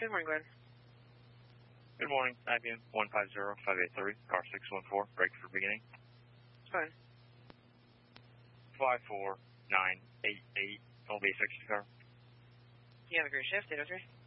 Good morning, Glenn. Good morning, IBM 150583, car 614, break for beginning. Fine. 54988, will be a 60 car. You have a great shift, 803.